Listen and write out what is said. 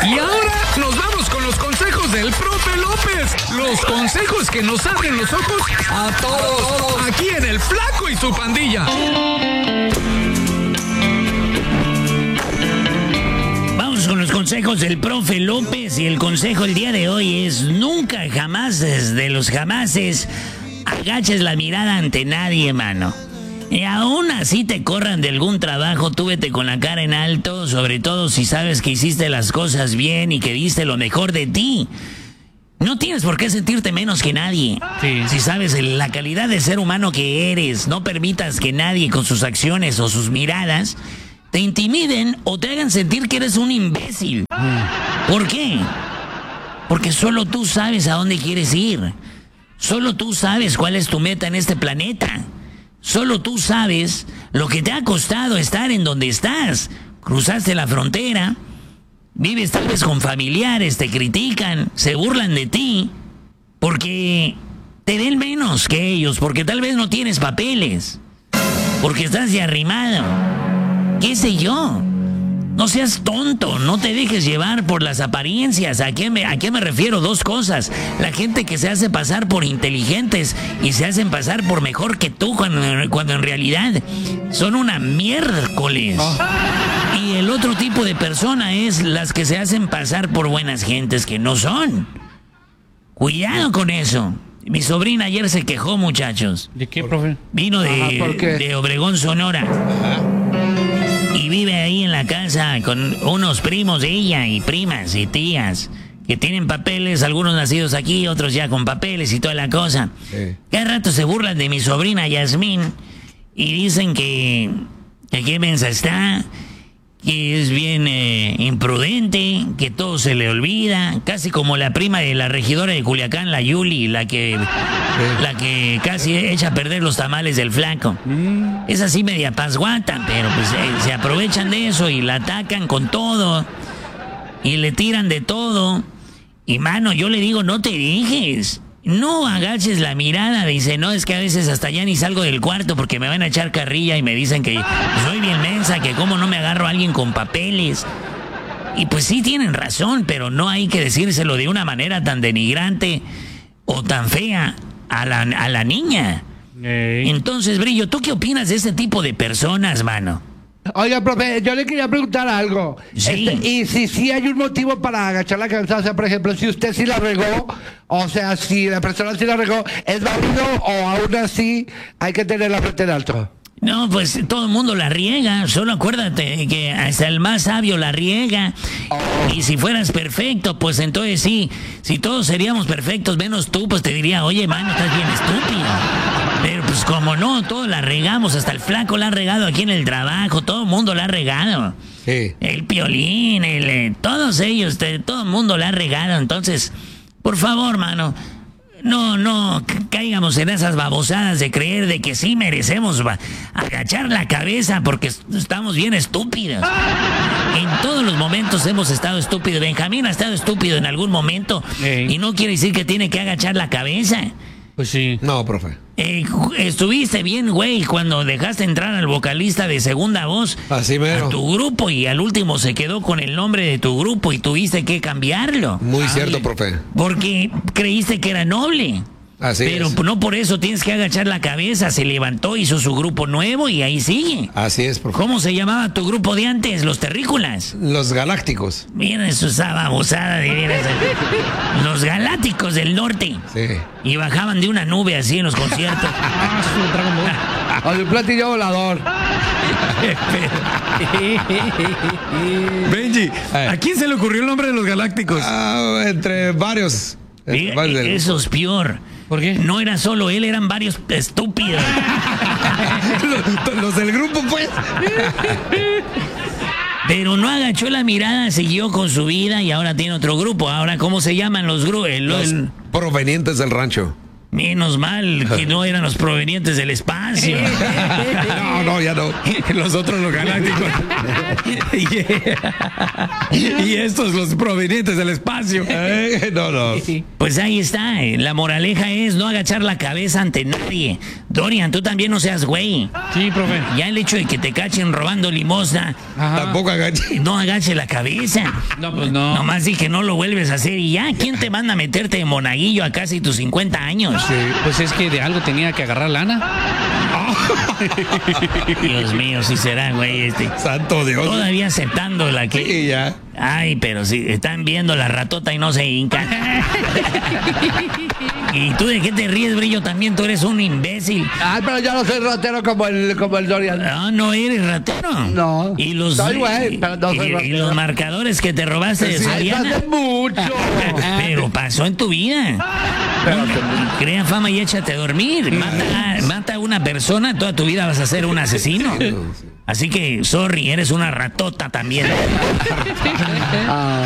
Y ahora nos vamos con los consejos del profe López. Los consejos que nos abren los ojos a todos. Aquí en El Flaco y su Pandilla. Vamos con los consejos del profe López. Y el consejo el día de hoy es: nunca, jamás, de los jamases, agaches la mirada ante nadie, mano. Y aún así te corran de algún trabajo, tú vete con la cara en alto, sobre todo si sabes que hiciste las cosas bien y que diste lo mejor de ti. No tienes por qué sentirte menos que nadie. Sí. Si sabes la calidad de ser humano que eres, no permitas que nadie con sus acciones o sus miradas te intimiden o te hagan sentir que eres un imbécil. ¿Por qué? Porque solo tú sabes a dónde quieres ir. Solo tú sabes cuál es tu meta en este planeta. Solo tú sabes lo que te ha costado estar en donde estás. Cruzaste la frontera, vives tal vez con familiares, te critican, se burlan de ti, porque te ven menos que ellos, porque tal vez no tienes papeles, porque estás de arrimado. ¿Qué sé yo? No seas tonto, no te dejes llevar por las apariencias. ¿A qué me refiero? Dos cosas. La gente que se hace pasar por inteligentes y se hacen pasar por mejor que tú cuando en realidad son una miércoles. Y el otro tipo de persona es las que se hacen pasar por buenas gentes que no son. Cuidado con eso. Mi sobrina ayer se quejó, muchachos. ¿De qué, profe? Vino de Obregón, Sonora. Y vive ahí en la casa con unos primos de ella y primas y tías que tienen papeles, algunos nacidos aquí, otros ya con papeles y toda la cosa. Sí. Cada rato se burlan de mi sobrina Yasmín y dicen que qué mensa está, que es bien imprudente, que todo se le olvida, casi como la prima de la regidora de Culiacán, la Yuli, la que casi echa a perder los tamales del Flaco. Es así media pasguata, pero pues se aprovechan de eso y la atacan con todo y le tiran de todo. Y mano, yo le digo, no te dejes. No agaches la mirada, dice, no, es que a veces hasta ya ni salgo del cuarto porque me van a echar carrilla y me dicen que soy bien mensa, que cómo no me agarro a alguien con papeles. Y pues sí tienen razón, pero no hay que decírselo de una manera tan denigrante o tan fea a la niña. Entonces, Brillo, ¿tú qué opinas de ese tipo de personas, mano? Oiga, profe, yo le quería preguntar algo. Sí. Y si hay un motivo para agachar la cabeza, o sea, por ejemplo, si usted sí la regó, o sea, si la persona sí la regó, ¿es válido o aún así hay que tener la frente en alto? No, pues todo el mundo la riega, solo acuérdate que hasta el más sabio la riega. Y si fueras perfecto, pues entonces sí, si todos seríamos perfectos menos tú, pues te diría, oye, mano, estás bien estúpido. Pero pues como no, todos la regamos, hasta el Flaco la ha regado aquí en el trabajo, todo el mundo la ha regado. Sí. El Piolín, todos ellos, todo el mundo la ha regado. Entonces, por favor, mano, no caigamos en esas babosadas de creer de que sí merecemos agachar la cabeza porque estamos bien estúpidos. En todos los momentos hemos estado estúpidos. Benjamín ha estado estúpido en algún momento y no quiere decir que tiene que agachar la cabeza. Pues sí. No, profe. Estuviste bien, güey, cuando dejaste entrar al vocalista de segunda voz Así mero. a tu grupo y al último se quedó con el nombre de tu grupo y tuviste que cambiarlo. Muy cierto, profe. Porque creíste que era noble. Así Pero es. no por eso tienes que agachar la cabeza. Se levantó, hizo su grupo nuevo y ahí sigue. Así es, profe. ¿Cómo se llamaba tu grupo de antes? Los Terrícolas. Los Galácticos. Miren esa babosada de veras. Los Galácticos del Norte. Sí. Y bajaban de una nube así en los conciertos. Oye, un platillo volador. Benji, ¿a quién se le ocurrió el nombre de los Galácticos? Entre varios. Eso es peor. ¿Por qué? No era solo él, eran varios estúpidos. Los del grupo, pues. Pero no agachó la mirada, siguió con su vida y ahora tiene otro grupo. Ahora, ¿cómo se llaman los grupos? Los provenientes del rancho. Menos mal que no eran los provenientes del espacio. No, ya no. Los otros, los galácticos. Y estos, los provenientes del espacio. No. Pues ahí está. La moraleja es no agachar la cabeza ante nadie. Dorian, tú también no seas güey. Sí, profe. Ya el hecho de que te cachen robando limosna, Ajá. Tampoco agache. no agache la cabeza. No, pues no. Nomás di que no lo vuelves a hacer y ya. ¿Quién te manda a meterte de monaguillo a casi tus 50 años? Sí, pues es que de algo tenía que agarrar lana. Dios mío, si será, güey, Santo Dios. Todavía aceptando la que... Sí, ya. Ay, pero si están viendo la ratota y no se hincan. ¿Y tú de qué te ríes, Brillo? También tú eres un imbécil. Ah, pero yo no soy ratero como el Dorian. Ah, no eres ratero. No. Y los, Soy güey, pero no soy y ratero. los marcadores que te robaste de Ay, Soriana. hace mucho. Pero pasó en tu vida. Crea fama y échate a dormir. Mata a una persona, toda tu vida vas a ser un asesino. Así que, sorry, eres una ratota también.